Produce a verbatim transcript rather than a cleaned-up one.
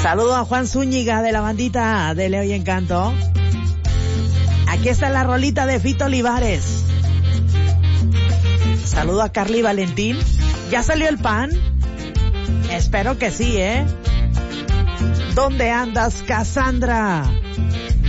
Saludo a Juan Zúñiga de la bandita de Leo y Encanto. Aquí está la rolita de Fito Olivares. Saludo a Carly Valentín. ¿Ya salió el pan? Espero que sí, ¿eh? ¿Dónde andas, Cassandra?